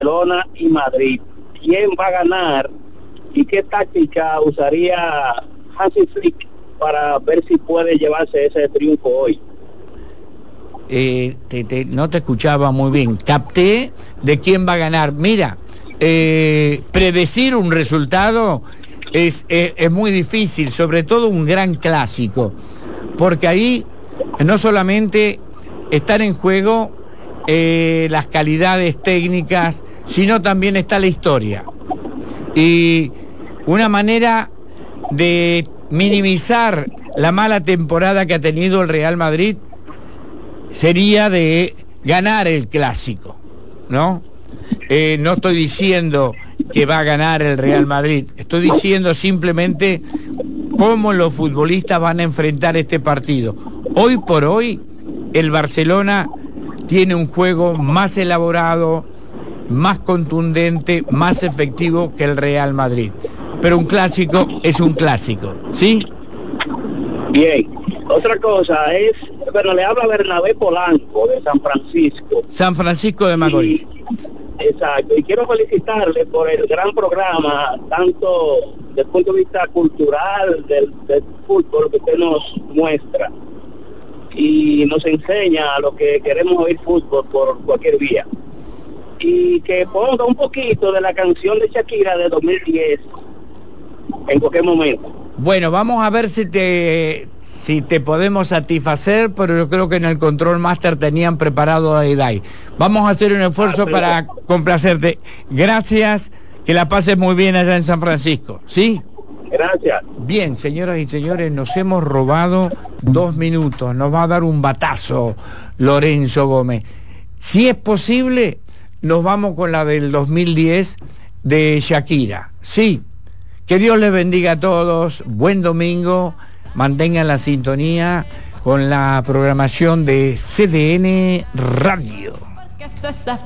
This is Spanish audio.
Barcelona y Madrid. ¿Quién va a ganar y qué táctica usaría Hansi Flick para ver si puede llevarse ese triunfo hoy? No te escuchaba muy bien. Capté de quién va a ganar. Mira, predecir un resultado es muy difícil, sobre todo un gran clásico, porque ahí no solamente están en juego las calidades técnicas, sino también está la historia. Y una manera de minimizar la mala temporada que ha tenido el Real Madrid sería de ganar el clásico, ¿no? No estoy diciendo que va a ganar el Real Madrid, estoy diciendo simplemente cómo los futbolistas van a enfrentar este partido. Hoy por hoy, el Barcelona tiene un juego más elaborado, más contundente, más efectivo que el Real Madrid. Pero un clásico es un clásico, ¿sí? Bien. Otra cosa es, bueno, le habla Bernabé Polanco de San Francisco. San Francisco de Macorís. Exacto, y quiero felicitarle por el gran programa, tanto desde el punto de vista cultural del fútbol que usted nos muestra y nos enseña a lo que queremos oír fútbol por cualquier vía. Y que ponga un poquito de la canción de Shakira de 2010 en cualquier momento. Bueno, vamos a ver si te podemos satisfacer, pero yo creo que en el Control Master tenían preparado a Edai. Vamos a hacer un esfuerzo para complacerte. Gracias, que la pases muy bien allá en San Francisco, ¿sí? Gracias. Bien, señoras y señores, nos hemos robado 2 minutos. Nos va a dar un batazo Lorenzo Gómez. Si es posible, nos vamos con la del 2010 de Shakira. Sí. Que Dios les bendiga a todos. Buen domingo. Mantengan la sintonía con la programación de CDN Radio.